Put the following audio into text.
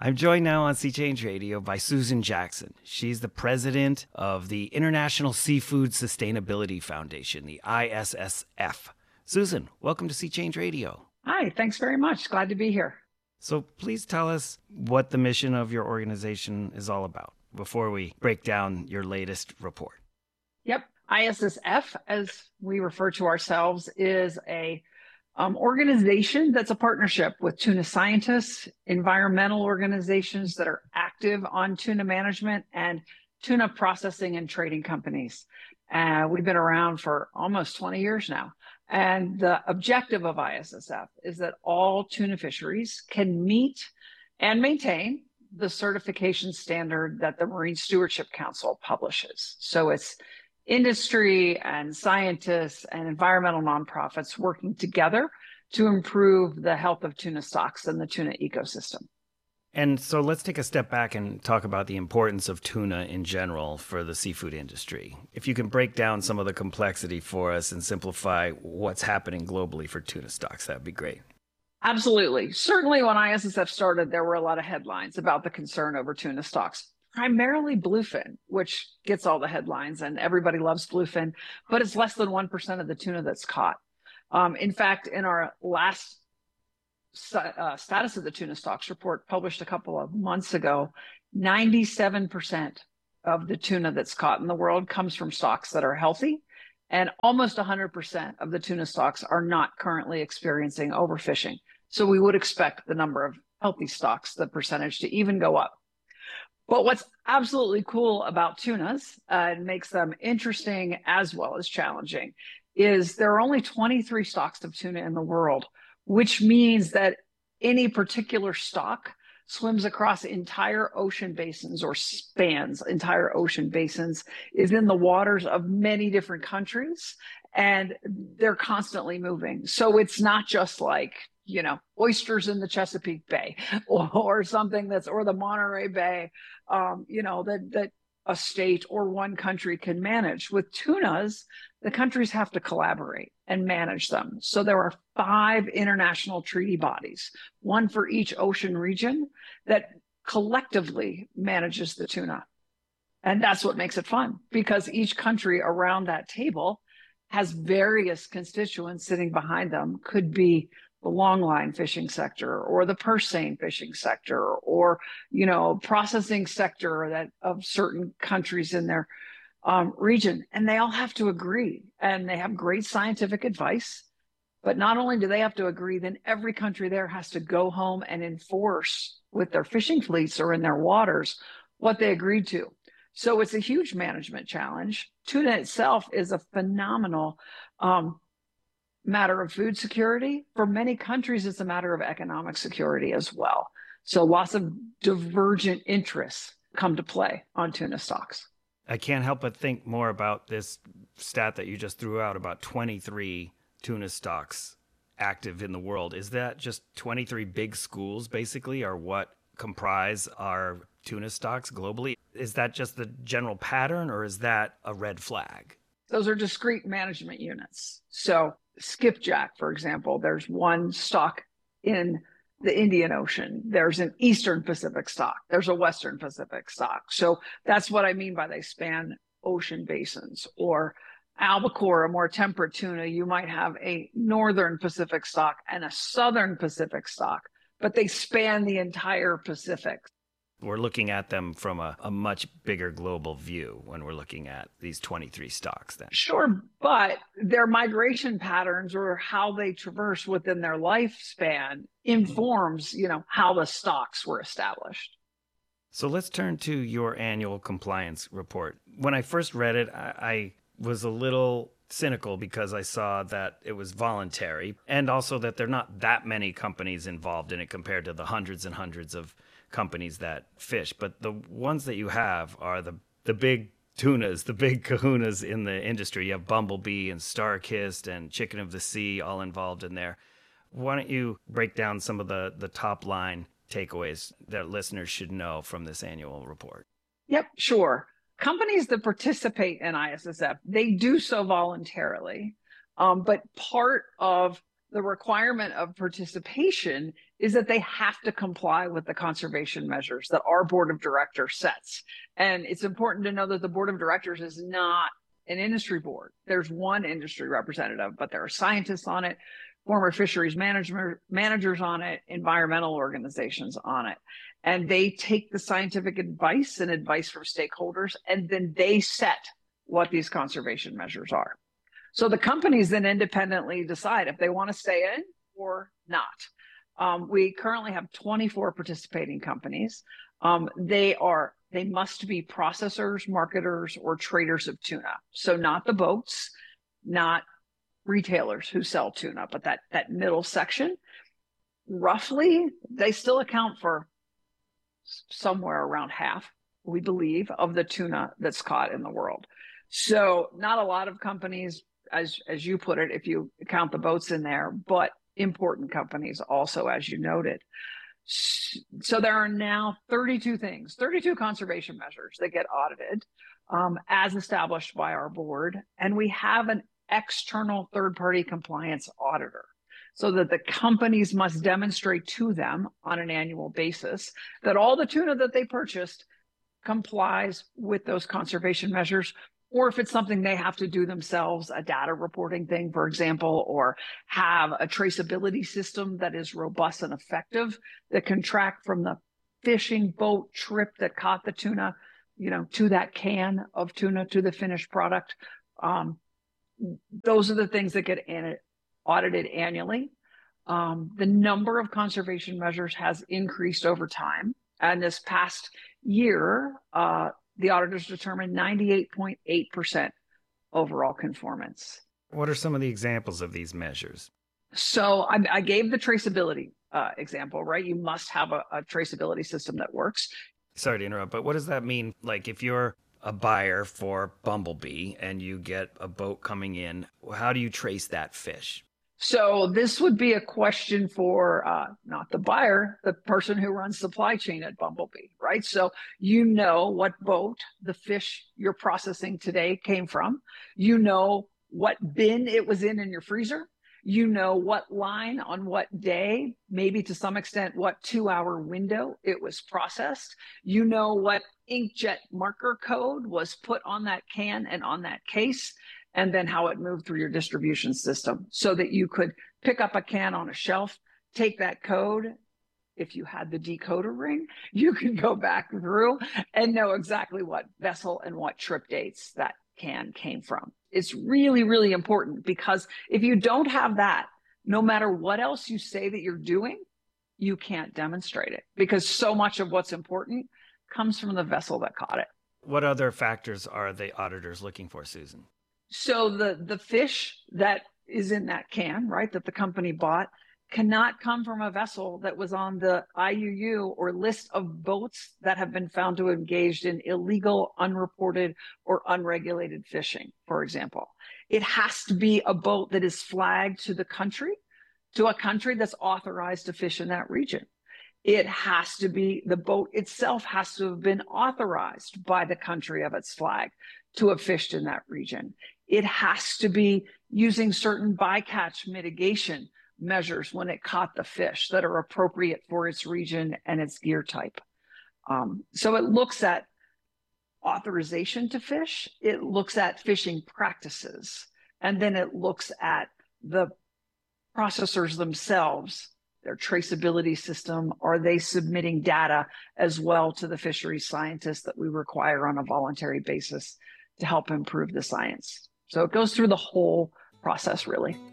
I'm joined now on Sea Change Radio by Susan Jackson. She's the president of the International Seafood Sustainability Foundation, the ISSF. Susan, welcome to Sea Change Radio. Hi, thanks very much. Glad to be here. So please tell us what the mission of your organization is all about before we break down your latest report. Yep. ISSF, as we refer to ourselves, is a organization that's a partnership with tuna scientists, environmental organizations that are active on tuna management, and tuna processing and trading companies. We've been around for almost 20 years now. And the objective of ISSF is that all tuna fisheries can meet and maintain the certification standard that the Marine Stewardship Council publishes. So it's industry and scientists and environmental nonprofits working together to improve the health of tuna stocks and the tuna ecosystem. And so let's take a step back and talk about the importance of tuna in general for the seafood industry. If you can break down some of the complexity for us and simplify what's happening globally for tuna stocks, that'd be great. Absolutely. Certainly when ISSF started, there were a lot of headlines about the concern over tuna stocks. Primarily bluefin, which gets all the headlines, and everybody loves bluefin, but it's less than 1% of the tuna that's caught. In fact, in our last status of the tuna stocks report published a couple of months ago, 97% of the tuna that's caught in the world comes from stocks that are healthy, and almost 100% of the tuna stocks are not currently experiencing overfishing. So we would expect the number of healthy stocks, the percentage, to even go up. But what's absolutely cool about tunas, and makes them interesting as well as challenging, is there are only 23 stocks of tuna in the world, which means that any particular stock swims across entire ocean basins or spans entire ocean basins, is in the waters of many different countries, and they're constantly moving. So it's not just like, oysters in the Chesapeake Bay or something or the Monterey Bay, that a state or one country can manage. With tunas, the countries have to collaborate and manage them. So there are 5 international treaty bodies, one for each ocean region, that collectively manages the tuna. And that's what makes it fun, because each country around that table has various constituents sitting behind them. Could be the longline fishing sector or the purse seine fishing sector, or, processing sector of certain countries in their region. And they all have to agree, and they have great scientific advice. But not only do they have to agree, then every country there has to go home and enforce with their fishing fleets or in their waters what they agreed to. So it's a huge management challenge. Tuna itself is a phenomenal matter of food security. For many countries, it's a matter of economic security as well. So lots of divergent interests come to play on tuna stocks. I can't help but think more about this stat that you just threw out about 23 tuna stocks active in the world. Is that just 23 big schools, basically, are what comprise our tuna stocks globally? Is that just the general pattern, or is that a red flag? Those are discrete management units. So skipjack, for example, there's one stock in the Indian Ocean. There's an Eastern Pacific stock. There's a Western Pacific stock. So that's what I mean by they span ocean basins. Or albacore, a more temperate tuna, you might have a Northern Pacific stock and a Southern Pacific stock, but they span the entire Pacific. We're looking at them from a much bigger global view when we're looking at these 23 stocks then. Sure, but their migration patterns or how they traverse within their lifespan informs, how the stocks were established. So let's turn to your annual compliance report. When I first read it, I was a little cynical because I saw that it was voluntary, and also that there are not that many companies involved in it compared to the hundreds and hundreds of companies that fish. But the ones that you have are the big tunas, the big kahunas in the industry. You have Bumblebee and Starkist and Chicken of the Sea all involved in there. Why don't you break down some of the top line takeaways that listeners should know from this annual report? Yep, sure. Companies that participate in ISSF, they do so voluntarily. But part of the requirement of participation is that they have to comply with the conservation measures that our board of directors sets. And it's important to know that the board of directors is not an industry board. There's one industry representative, but there are scientists on it, former fisheries managers on it, environmental organizations on it. And they take the scientific advice and advice from stakeholders, and then they set what these conservation measures are. So the companies then independently decide if they want to stay in or not. We currently have 24 participating companies. They must be processors, marketers, or traders of tuna. So not the boats, not retailers who sell tuna, but that middle section. Roughly, they still account for somewhere around half, we believe, of the tuna that's caught in the world. So not a lot of companies, as you put it, if you count the boats in there, but important companies also, as you noted. So there are now 32 conservation measures that get audited as established by our board. And we have an external third-party compliance auditor, so that the companies must demonstrate to them on an annual basis that all the tuna that they purchased complies with those conservation measures, or if it's something they have to do themselves, a data reporting thing, for example, or have a traceability system that is robust and effective that can track from the fishing boat trip that caught the tuna, to that can of tuna, to the finished product. Those are the things that get audited annually. The number of conservation measures has increased over time. And this past year, the auditors determined 98.8% overall conformance. What are some of the examples of these measures? So I gave the traceability example, right? You must have a traceability system that works. Sorry to interrupt, but what does that mean? Like if you're a buyer for Bumblebee and you get a boat coming in, how do you trace that fish? So this would be a question for not the buyer, the person who runs supply chain at Bumblebee, right? So you know what boat the fish you're processing today came from. You know what bin it was in your freezer. You know what line on what day, maybe to some extent what 2-hour window it was processed. You know what inkjet marker code was put on that can and on that case, and then how it moved through your distribution system so that you could pick up a can on a shelf, take that code. If you had the decoder ring, you can go back through and know exactly what vessel and what trip dates that can came from. It's really, really important, because if you don't have that, no matter what else you say that you're doing, you can't demonstrate it, because so much of what's important comes from the vessel that caught it. What other factors are the auditors looking for, Susan? So the fish that is in that can, right, that the company bought, cannot come from a vessel that was on the IUU or list of boats that have been found to have engaged in illegal, unreported, or unregulated fishing, for example. It has to be a boat that is flagged to a country that's authorized to fish in that region. It has to be, the boat itself has to have been authorized by the country of its flag to have fished in that region. It has to be using certain bycatch mitigation measures when it caught the fish that are appropriate for its region and its gear type. So it looks at authorization to fish, it looks at fishing practices, and then it looks at the processors themselves, their traceability system. Are they submitting data as well to the fisheries scientists that we require on a voluntary basis to help improve the science? So it goes through the whole process, really.